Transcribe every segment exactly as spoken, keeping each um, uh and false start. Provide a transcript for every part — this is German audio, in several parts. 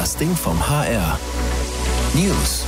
Das Ding vom H R. News.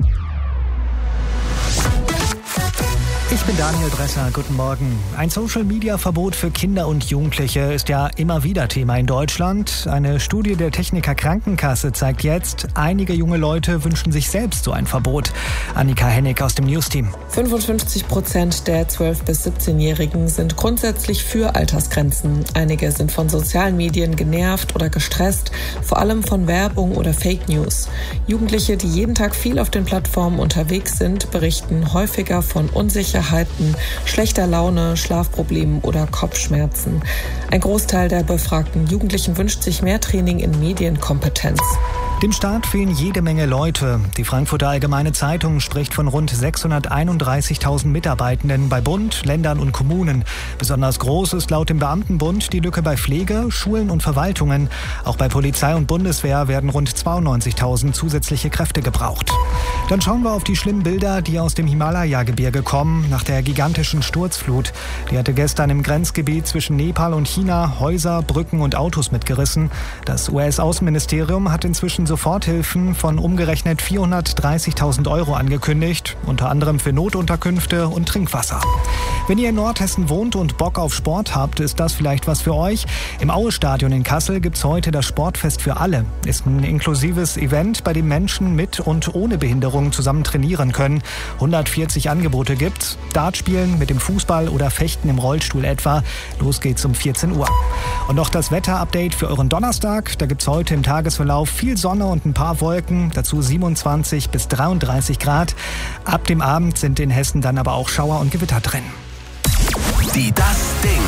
Ich bin Daniel Dresser, guten Morgen. Ein Social-Media-Verbot für Kinder und Jugendliche ist ja immer wieder Thema in Deutschland. Eine Studie der Techniker Krankenkasse zeigt jetzt, einige junge Leute wünschen sich selbst so ein Verbot. Annika Hennig aus dem News-Team. fünfundfünfzig Prozent der zwölf- bis siebzehnjährigen sind grundsätzlich für Altersgrenzen. Einige sind von sozialen Medien genervt oder gestresst, vor allem von Werbung oder Fake News. Jugendliche, die jeden Tag viel auf den Plattformen unterwegs sind, berichten häufiger von Unsicherheit, schlechter Laune, Schlafproblemen oder Kopfschmerzen. Ein Großteil der befragten Jugendlichen wünscht sich mehr Training in Medienkompetenz. Dem Staat fehlen jede Menge Leute. Die Frankfurter Allgemeine Zeitung spricht von rund sechshunderteinunddreißigtausend Mitarbeitenden bei Bund, Ländern und Kommunen. Besonders groß ist laut dem Beamtenbund die Lücke bei Pflege, Schulen und Verwaltungen. Auch bei Polizei und Bundeswehr werden rund zweiundneunzigtausend zusätzliche Kräfte gebraucht. Dann schauen wir auf die schlimmen Bilder, die aus dem Himalaya-Gebirge kommen, nach der gigantischen Sturzflut. Die hatte gestern im Grenzgebiet zwischen Nepal und China Häuser, Brücken und Autos mitgerissen. Das U S-Außenministerium hat inzwischen Soforthilfen von umgerechnet vierhundertdreißigtausend Euro angekündigt, unter anderem für Notunterkünfte und Trinkwasser. Wenn ihr in Nordhessen wohnt und Bock auf Sport habt, ist das vielleicht was für euch. Im Aue-Stadion in Kassel gibt's heute das Sportfest für alle. Ist ein inklusives Event, bei dem Menschen mit und ohne Behinderung zusammen trainieren können. hundertvierzig Angebote gibt's. Dartspielen mit dem Fußball oder Fechten im Rollstuhl etwa. Los geht's um vierzehn Uhr. Und noch das Wetter-Update für euren Donnerstag. Da gibt's heute im Tagesverlauf viel Sonne und ein paar Wolken. Dazu siebenundzwanzig bis dreiunddreißig Grad. Ab dem Abend sind in Hessen dann aber auch Schauer und Gewitter drin. Die Das Ding.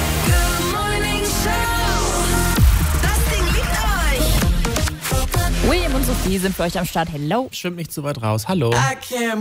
Das Ding liegt euch. William und Sophie sind für euch am Start. Hello. Stimmt nicht zu weit raus. Hallo.